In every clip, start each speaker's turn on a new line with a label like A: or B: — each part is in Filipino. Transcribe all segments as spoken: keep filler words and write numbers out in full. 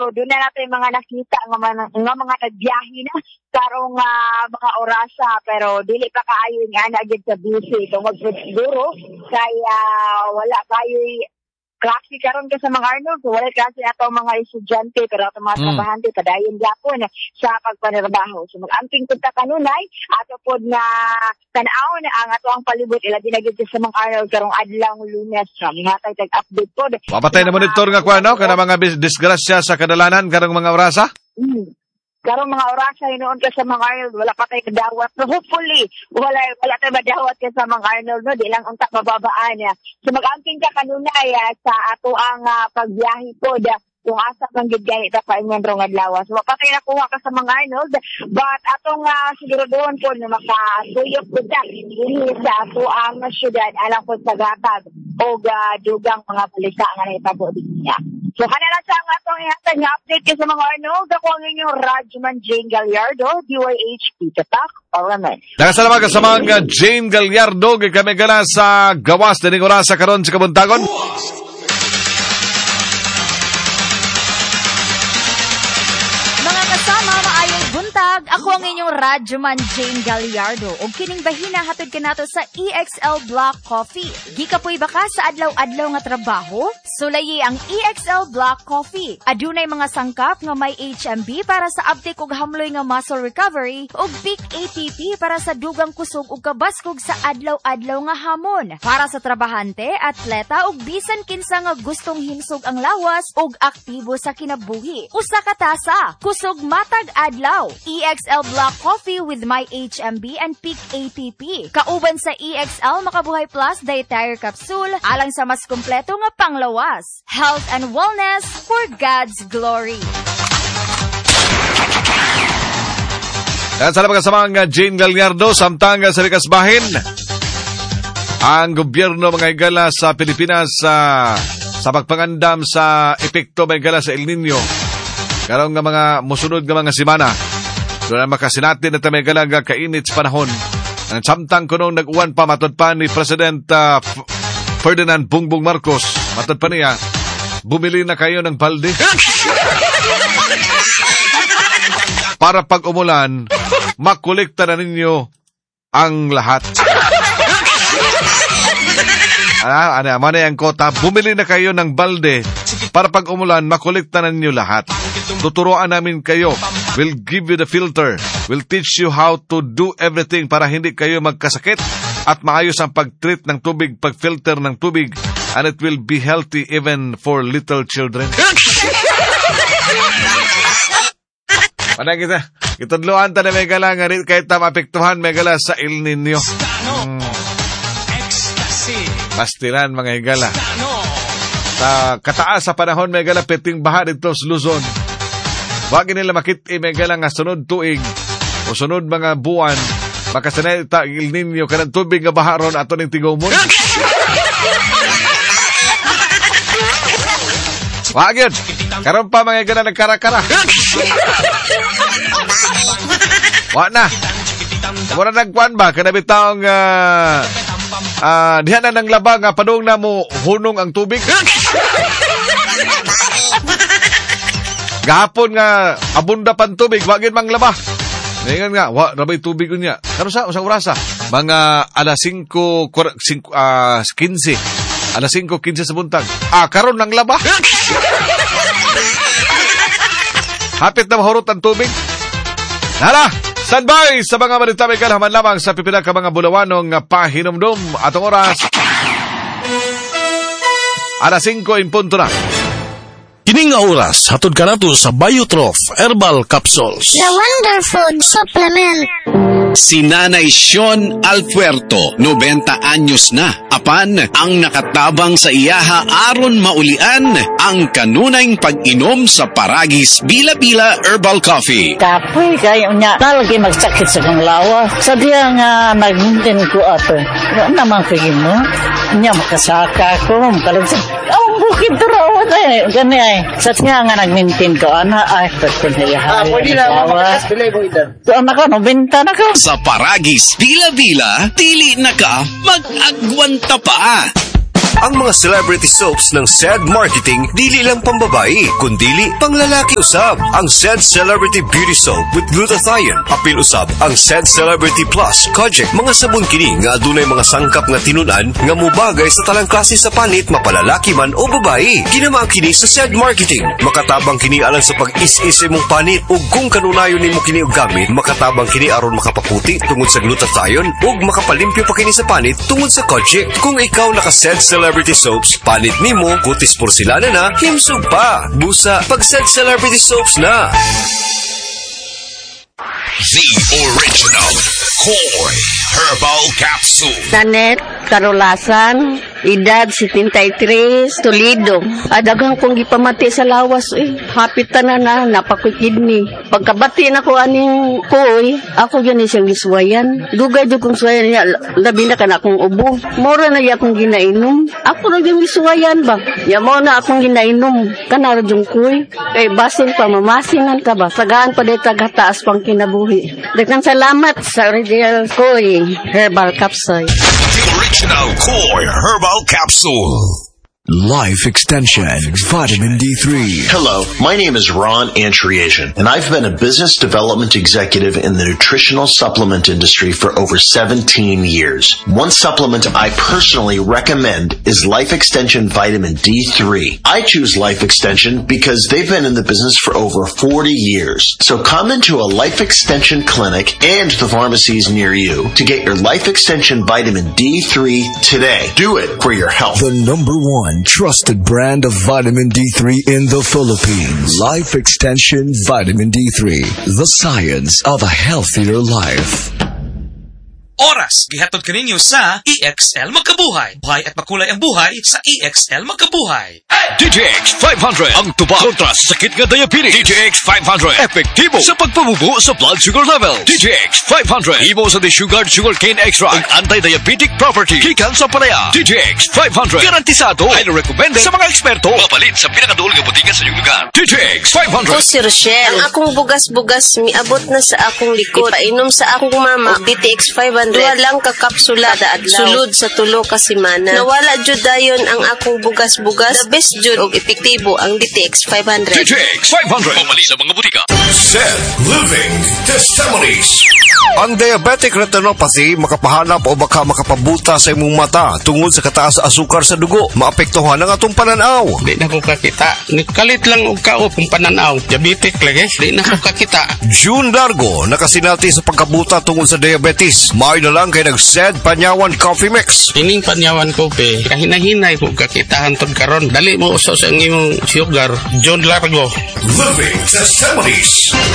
A: doon na natin mga nakita nga mga, nga mga nagbiyahe na karong uh, mga orasa pero dili pa kaayo nga na gid sa busy tungod siguro kaya wala kayo klase karon ka sa mga Arnold, wala klase ato mga estudyante pero ato mga mm. trabahante padayon gyapon sa pagpanirabaho. So mag-amping pud ta kanunay ato pod na tan-aw na ang ato ang palibot ila dinagid sa mga Arnold karong adlaw Lunes sa mga tag-update pod.
B: Papatay na monitor nga kuno kana mga disgrasya sa kadalanan karong mga orasa?
A: Mm. Karong mga orasa hinoon ka sa mga Arnold, wala pa tayo kadawat. So hopefully, wala, wala tayo madawat ka sa mga Arnold, no? Di lang ang takmababaan niya. So mag-amping ka kanunay uh, sa ato ang uh, pagbiyahe po, da, kung asa kang gidgay ita pa inyong rong adlaw. So mapatay na kuha ka sa mga Arnold, but atong uh, siguro doon po na makasuyok po ta, hindi sa ato ang syudad, alang po sa gatag o uh, dugang mga balita nga na itabo din niya. So, kanala sa ang atong ihatag nga update kayo sa mga Arnold. Ako ang inyong Rajman Jane Gallardo, D Y H P, Tatak, Parliament.
B: Nakasalamat ka sa mga Jane Gallardo, kami gala sa gawas na ningurasa karon sa Kabuntagon.
C: Mga kasama, maayong buntag. Ako ang inyong Rajman Jane Gallardo. O kining bahina hatod ka nato sa E X L Black Coffee. Gikapoy baka sa adlaw-adlaw nga trabaho? Sulayi ang E X L Black Coffee. Adunay mga sangkap nga may H M B para sa abtik ug hamloy nga muscle recovery ug peak A T P para sa dugang kusog ug kabaskog sa adlaw-adlaw nga hamon. Para sa trabahante, atleta ug bisan kinsa nga gustong himsog ang lawas ug aktibo sa kinabuhi. Usa ka tasa, kusog matag adlaw. E X L Black Coffee with my H M B and peak A T P. Kauban sa E X L Makabuhay Plus Dietary Capsule alang sa mas kumpleto nga panglawas. Health and wellness for God's glory.
B: Yan sa labang kasama nga Jane Gallardo, samtang sa Likas Bahin. Ang gobyerno mga higala sa Pilipinas uh, sa pagpangandam sa epekto mga higala sa El Nino. Karong nga mga musunod nga mga simana. Doon ang makasinatin at may higala nga kainit sa panahon. Ang samtang kunong nag-uwan pa matod pa ni President uh, F- Ferdinand Bongbong Marcos. Matod pa niya, bumili na kayo ng balde. Para pag umulan, makolekta na ninyo ang lahat. Ano, ano, ano yung kota? Bumili na kayo ng balde para pag umulan, makolekta na ninyo lahat. Tuturuan namin kayo. We'll give you the filter. We'll teach you how to do everything para hindi kayo magkasakit at maayos ang pag-treat ng tubig, pag-filter ng tubig, and it will be healthy even for little children. Panay kita, itudloan ta na may gala nga rin kahit na mapektuhan may gala sa El Nino. Hmm. Pastiran mga higala. Sa kataas sa panahon may gala peting baha dito sa Luzon. Wag nila makit may gala nga sunod tuig o sunod mga buwan makasanay ta El Nino kanang tubig nga baha ron ato ning tigumon. Wag yun. Karon pa mga higala nagkara-kara. Wag na. Mura nagkuhan ba kanabitaong uh, uh, dihan na ng laba nga padung na mo hunong ang tubig. Gahapon nga abunda pan tubig wagin mang laba. Ngayon nga wa rabay tubig unya. Karon sa usang orasa mga alas singko uh, quince alas singko quince sa buntag. Ah karon nang laba. Hapit na mahurot ang tubig. Hala! Standby sa mga balita may kalaman lamang sa pipila ka mga bulawanong pahinumdum atong oras. alas singko in punto na.
D: Kining nga oras, hatod ka nato sa Biotrof Herbal Capsules.
E: The Wonder Food Supplement.
F: Si Nanay Sean Alpuerto, nobenta anyos na. Apan, ang nakatabang sa iyaha aron maulian ang kanunayng pag-inom sa Paragis Bila-Bila Herbal Coffee.
G: Kapoy kayo niya, talagi magsakit sa kong lawa. Sa diya nga nag-maintain ko ato. Ano naman kayo mo? Niya makasaka ko, makalugsag. Ang bukid turawa na eh. Gani ay. Sa diya nga nag-maintain ko, ana ay, pwede na iyaha. Ah, pwede na, makakas, bilay mo ito. So, anak ko, nobenta na ka.
F: Sa Paragis Bila-Bila, dili na ka mag-agwanta pa.
H: Ang mga celebrity soaps ng S E D Marketing dili lang pambabae, kundili panglalaki usab. Ang S E D Celebrity Beauty Soap with glutathione. Apil usab ang S E D Celebrity Plus Kojic. Mga sabon kini nga adunay mga sangkap nga tinunan nga mubagay sa talang klase sa panit, mapalalaki man o babae. Ginama kini sa S E D Marketing. Makatabang kini alang sa pag-is-is imong panit, ug kung kanunayon nimo kini og gamit, makatabang kini aron makapaputi tungod sa glutathione ug makapalimpyo pa kini sa panit tungod sa Kojic. Kung ikaw naka-S E D Celebrity Soaps, panit nimo kutis porselana na, himsog pa. Busa pag-S E D Celebrity Soaps na.
F: The original Koi Herbal Capsule.
I: Nanet Karolasan, edad setenta-tres, Toledo. Adagang kong gipamati sa lawas eh. Hapit na na, napakoy kidney. Pagkabati na ko aning koy, ako yan siyang giswayan. Dugay do kong swayan niya, labi na ka na akong ubo. Mora na iya akong ginainom. Ako na yung giswayan ba? Ya mo na akong ginainom. Kanara yung koy. Kay basin pa, mamasingan ka ba? Sagaan pa dito taas pang kinabuhi. Dagang salamat sa original Koi Herbal Capsule.
F: The original Koi Herbal Capsule.
J: Life Extension Vitamin D three.
K: Hello, my name is Ron Antriasian, and I've been a business development executive in the nutritional supplement industry for over seventeen years. One supplement I personally recommend is Life Extension Vitamin D three. I choose Life Extension because they've been in the business for over forty years. So come into a Life Extension clinic and the pharmacies near you to get your Life Extension Vitamin D three today. Do it for your health.
J: The number one trusted brand of vitamin D three in the Philippines. Life Extension Vitamin D three. The science of a healthier life.
L: Oras, gihatod kaninyo sa E X L Magkabuhay. Buhay at makulay ang buhay sa E X L Magkabuhay.
D: D J X five hundred, ang tubag kontra sa sakit nga diabetes. D J X five hundred, epektibo sa pagpabubo sa blood sugar level. D J X five hundred, imo sa desugared sugarcane extract, ang anti-diabetic property. Kikan sa palaya. D J X five hundred, garantisado, highly recommended sa mga eksperto. Mapalit sa pinakaduol nga butika sa iyong lugar. D J X five hundred.
M: Ako si Rochelle. Ang akong bugas-bugas miabot na sa akong likod. Painom sa akong mama og D T X five hundred. Duha lang ka kapsula da adlaw. Sulod sa tulo ka semana. Nawala jud dayon ang akong bugas-bugas. The best jud og epektibo ang D T X five hundred.
D: D J X five hundred. Pamali sa mga butika.
H: S E D Living Testimonies. Ang diabetic retinopathy makapahanap o baka makapabuta sa imong mata tungod sa kataas sa asukar sa dugo. Maapektuhan ang atong pananaw.
N: Di na ko kakita. Nikalit lang og kao kung pananaw. Diabetic lagi. Di na ko kakita.
H: June Largo nakasinati sa pagkabuta tungod sa diabetes. Maayo na lang kay nag-S E D Panyawan Coffee Mix.
N: Ining Panyawan Coffee, kahinahinay ko kakitahan tod karon. Dali mo uso sa imong sugar. June Largo.
H: Living Testimonies.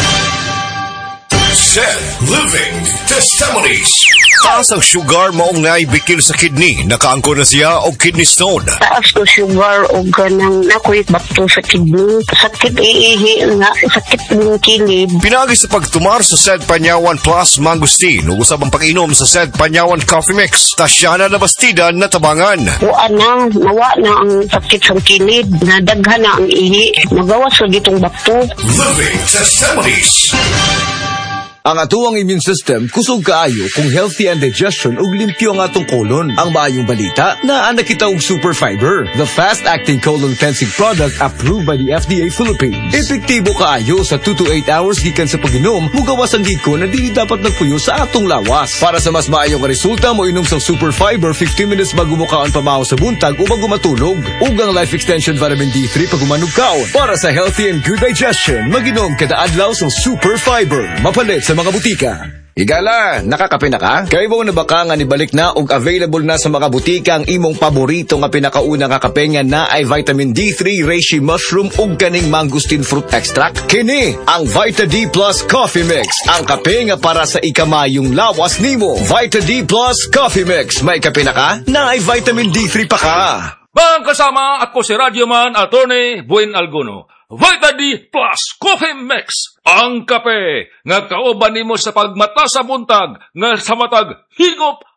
H: S E D Living Testimonies. Taas ang sugar maong naibikil sa kidney. Nakaangko na siya o kidney stone.
O: Taas ko sugar o ganang nakoy bato sa kidney. Sakit iihi nga, sakit ng kilid.
H: Pinagi sa pagtumar sa S E D Panyawan Plus Mangustin. Ugusab ang pag-inom sa S E D Panyawan Coffee Mix. Tasyana na bastidan na tabangan.
O: Kuan na, nawa na ang sakit sa kilid. Nadaghan na ang ihi. Magawas sa ditong bato.
H: Living Testimonies.
P: Ang atuang immune system kusog kaayo kung healthy ang digestion ug limpyo ang atong colon. Ang maayong balita na ana kita og super fiber, the fast-acting colon cleansing product approved by the F D A Philippines. Epektibo kaayo sa two to eight hours gikan sa pag-inom, mugawas ang giko na dili dapat nagpuyo sa atong lawas. Para sa mas maayong resulta, mo inom sa super fiber fifteen minutes bago mo kaon pamahaw sa buntag o bago matulog. Ug ang Life Extension Vitamin D three pag umanog kaon. Para sa healthy and good digestion, mag-inom kada adlaw sa super fiber. Mapalit sa mga butika. Igala, nakakape na ka? Kaya mo na baka nga nibalik na og available na sa mga butika ang imong paborito nga pinakauna nga kape nga na ay vitamin D three, reishi mushroom ug kaning mangosteen fruit extract? Kini ang Vita D Plus Coffee Mix. Ang kape nga para sa ikamayong lawas nimo. Vita D Plus Coffee Mix. May kape na ka? Na ay vitamin D three pa ka.
Q: Mga kasama, ako si Radyoman Attorney Buen Alguno. Vita D Plus Coffee Mix. Ang kape nga kauban nimo sa pagmata sa buntag nga sa matag higop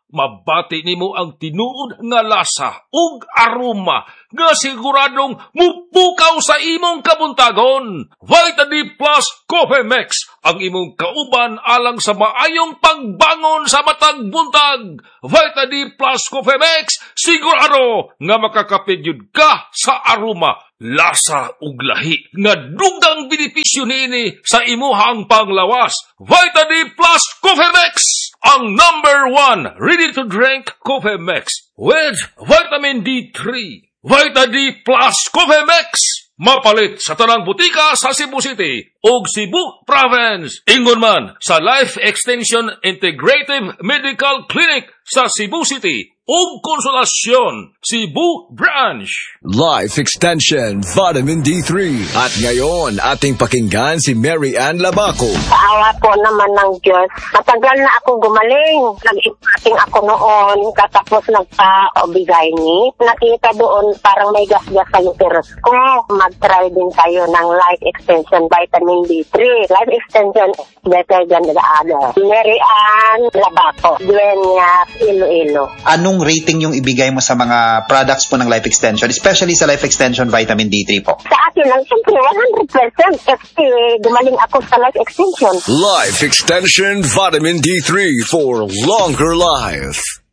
Q: mabati nimo ang tinuod nga lasa ug aroma nga siguradong mupukaw sa imong kabuntagon. Vita D Plus Coffee Mix ang imong kauban alang sa maayong pagbangon sa matag buntag. Vita D Plus Coffee Mix sigurado nga makakapigyud ka sa aroma, lasa ug lahi nga dugang benepisyo niini sa imuhang panglawas. Vita D Plus Coffee Mix, ang number one ready-to-drink coffee mix with vitamin D three. Vita D Plus Coffee Mix, mapalit sa tanang butika sa Cebu City ug Cebu Province. Ingon man sa Life Extension Integrative Medical Clinic sa Cebu City ug Konsolasyon, Cebu Branch.
J: Life Extension Vitamin D three. At ngayon, ating pakinggan si Mary Ann Labaco.
O: Paawa po naman ng Diyos. Matagal na ako gumaling. Nag-impating ako noon, katapos nagpa-obigay ni. Nakita doon parang may gas-gas sa uterus ko. Mag-try din tayo ng Life Extension Vitamin D three. Life Extension is better than the other. Mary Ann Labaco, Dueñas, Iloilo.
R: Anong rating yung ibigay mo sa mga products po ng Life Extension, especially sa Life Extension Vitamin D three po?
O: Sa akin lang, siyempre, one hundred percent kasi gumaling ako sa Life Extension.
J: Life Extension Vitamin D three for longer life.